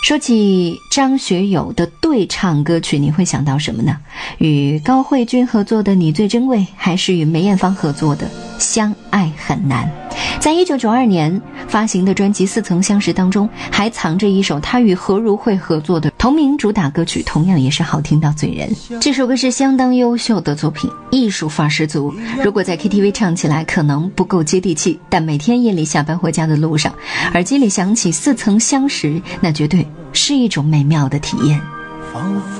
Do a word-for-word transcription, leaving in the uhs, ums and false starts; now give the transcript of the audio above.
说起张学友的对唱歌曲，你会想到什么呢？与高慧君合作的《你最珍贵》，还是与梅艳芳合作的《相爱很难》？在一九九二年发行的专辑《似曾相识》当中，还藏着一首他与何如慧合作的同名主打歌曲，同样也是好听到嘴人。这首歌是相当优秀的作品，艺术范儿十足。如果在 K T V 唱起来可能不够接地气，但每天夜里下班回家的路上，耳机里响起《似曾相识》，那绝对是一种美妙的体验。